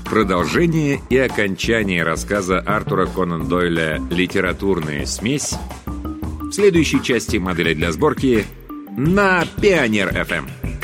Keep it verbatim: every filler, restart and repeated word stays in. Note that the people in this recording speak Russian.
Продолжение и окончание рассказа Артура Конан Дойля «Литературная смесь» в следующей части «Модели для сборки» на Пионер эф эм.